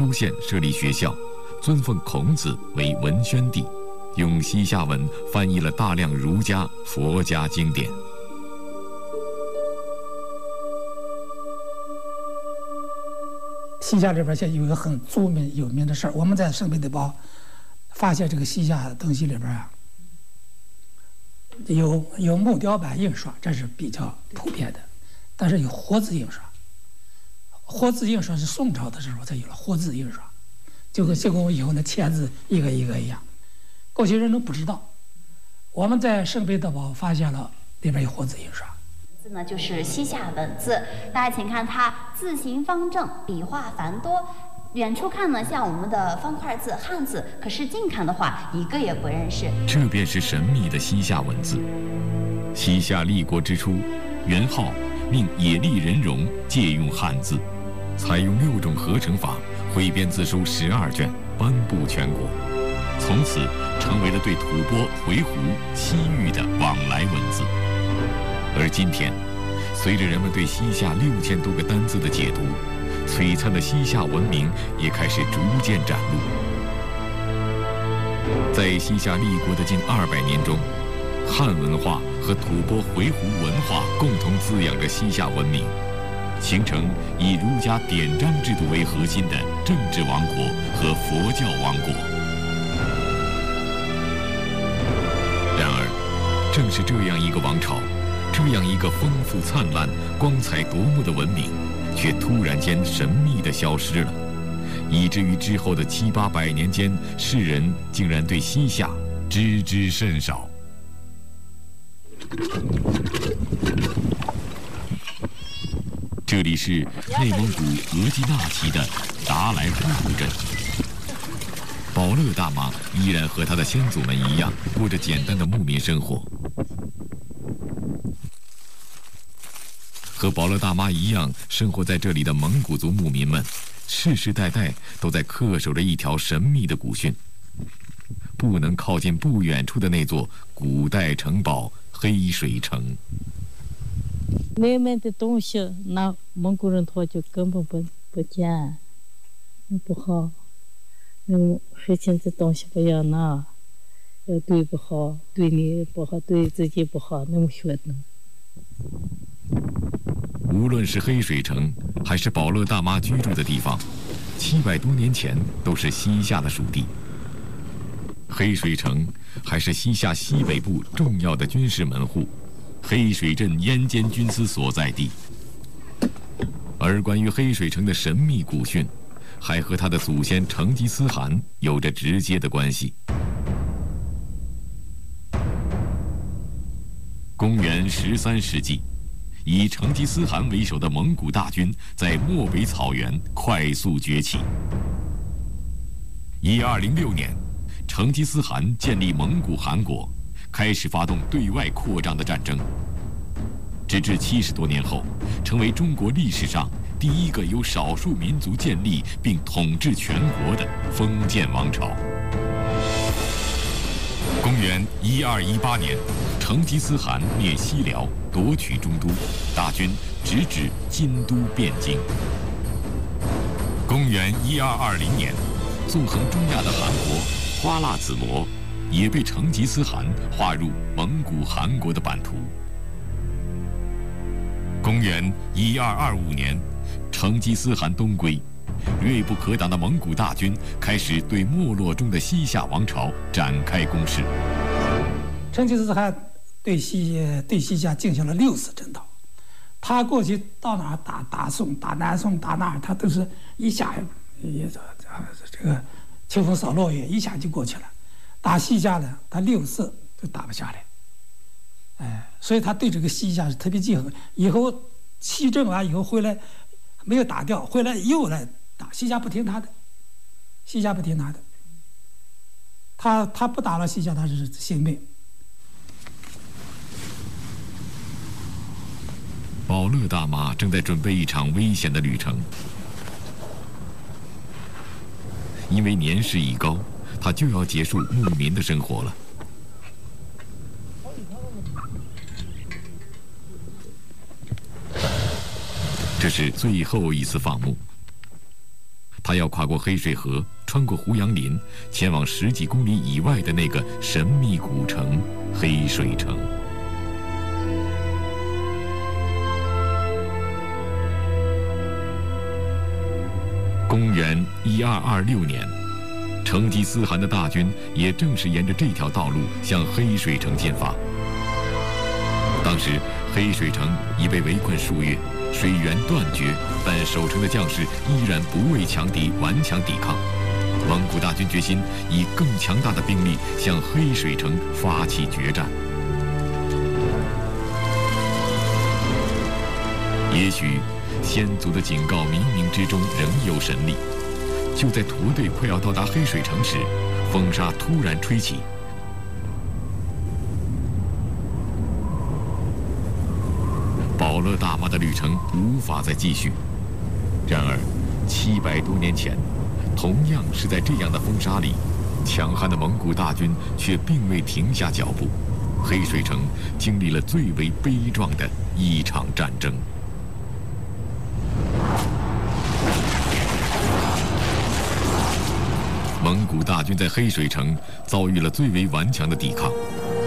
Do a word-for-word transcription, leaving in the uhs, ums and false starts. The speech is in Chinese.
州县设立学校，尊奉孔子为文宣帝，用西夏文翻译了大量儒家、佛家经典。 西夏里边现在有一个很著名有名的事儿，我们在圣彼得堡发现这个西夏的东西里边啊，有有木雕版印刷，这是比较普遍的，但是有活字印刷。活字印刷是宋朝的时候才有了活字印刷，就跟就跟我以后的签字一个一个一样，过去人都不知道。我们在圣彼得堡发现了里边有活字印刷。 字呢就是西夏文字，大家请看它字形方正，笔画繁多。远处看呢像我们的方块字、汉字，可是近看的话一个也不认识。 这便是神秘的西夏文字。西夏立国之初，元昊命野利人戎借用汉字，采用六种合成法，汇编字书十二卷，颁布全国，从此成为了对吐蕃、回鹘、西域的往来文字。而今天，随着人们对西夏六千多个单字的解读，璀璨的西夏文明也开始逐渐展露。在西夏立国的近二百年中，汉文化和吐蕃、回鹘文化共同滋养着西夏文明，形成以儒家典章制度为核心的政治王国和佛教王国。然而，正是这样一个王朝，这样一个丰富灿烂、光彩夺目的文明，却突然间神秘地消失了，以至于之后的七八百年间，世人竟然对西夏知之甚少。这里是内蒙古额济纳旗的达莱呼图镇，宝乐大妈依然和她的先祖们一样，过着简单的牧民生活。和宝乐大妈一样生活在这里的蒙古族牧民们，世世代代都在恪守着一条神秘的古训：不能靠近不远处的那座古代城堡黑水城。 外面的东西，那蒙古人他就根本不不见，不好。那事情这东西不要拿，要对不好，对你不好，对自己不好，那么学的。 无论是黑水城，还是宝乐大妈居住的地方，七百多年前都是西夏的属地。黑水城还是西夏西北部重要的军事门户，黑水镇燕监军司所在地。而关于黑水城的神秘古训，还和他的祖先成吉思汗有着直接的关系。公元十三世纪，以成吉思汗为首的蒙古大军在漠北草原快速崛起。一二零六年，成吉思汗建立蒙古汗国，开始发动对外扩张的战争，直至七十多年后，成为中国历史上第一个由少数民族建立并统治全国的封建王朝。公元一二一八年，成吉思汗灭西辽，夺取中都，大军直指金都汴京。公元一二二零年，纵横中亚的汗国花剌子模也被成吉思汗划入蒙古汗国的版图。公元一二二五年，成吉思汗东归，锐不可挡的蒙古大军开始对没落中的西夏王朝展开攻势。 成吉思汗对西对西夏进行了六次征讨，他过去到哪儿打打宋、打南宋、打那儿，他都是一下也这个秋风扫落叶，一下就过去了。打西夏呢，他六次都打不下来，哎，所以他对这个西夏是特别记恨。以后西征完以后回来没有打掉，回来又来打西夏，不听他的，西夏不听他的，他他不打了西夏，他是性命。 宝乐大妈正在准备一场危险的旅程，因为年事已高，她就要结束牧民的生活了。这是最后一次放牧， 他要跨过黑水河，穿过胡杨林，前往十几公里以外的那个神秘古城黑水城。公元一二二六年，成吉思汗的大军也正是沿着这条道路向黑水城进发。当时黑水城已被围困数月，水源断绝，但守城的将士依然不畏强敌，顽强抵抗。蒙古大军决心以更强大的兵力向黑水城发起决战。也许先祖的警告冥冥之中仍有神力。就在驼队快要到达黑水城时，风沙突然吹起，保勒大妈的旅程无法再继续。然而，七百多年前，同样是在这样的风沙里，强悍的蒙古大军却并未停下脚步。黑水城经历了最为悲壮的一场战争。蒙古大军在黑水城遭遇了最为顽强的抵抗，